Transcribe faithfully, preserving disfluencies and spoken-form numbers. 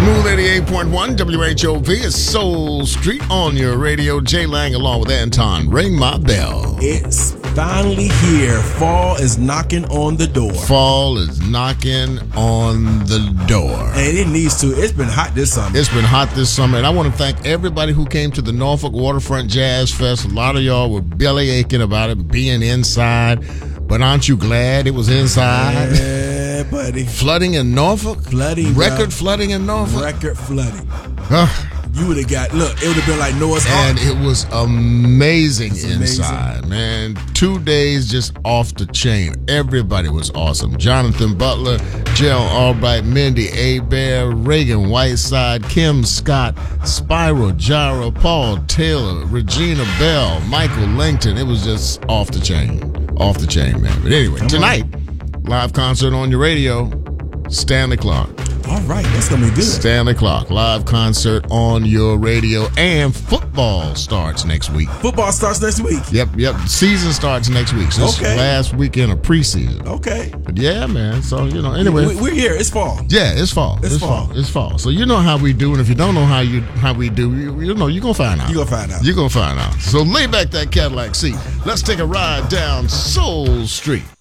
Smooth eighty-eight point one W H O V is Soul Street on your radio. Jay Lang along with Anton. Ring my bell. It's finally here. Fall is knocking on the door. Fall is knocking on the door. And it needs to. It's been hot this summer. It's been hot this summer. And I want to thank everybody who came to the Norfolk Waterfront Jazz Fest. A lot of y'all were belly aching about it being inside. But aren't you glad it was inside? Yeah, buddy. Flooding in Norfolk? Flooding. Record bro. flooding in Norfolk? Record flooding. Huh. You would have got, look, it would have been like Noah's Ark. And it was amazing It's inside, amazing. man. Two days just off the chain. Everybody was awesome. Jonathan Butler, Jill Albright, Mindy Abear, Reagan Whiteside, Kim Scott, Spyro Gyra, Paul Taylor, Regina Bell, Michael Langton. It was just off the chain. Off the chain, man. But anyway, Come tonight, live concert on your radio, Stanley Clarke. All right, that's going to be good. Stanley Clarke, live concert on your radio, and football starts next week. Football starts next week. Yep, yep. Season starts next week. So this Okay. is last weekend of preseason. Okay. But yeah, man. So, you know, anyway. We, we're here. It's fall. Yeah, it's fall. It's fall. It's fall. So you know how we do, and if you don't know how you how we do, you, you know, you're going to find out. You're going to find out. You're going to find out. So lay back that Cadillac seat. Let's take a ride down Soul Street.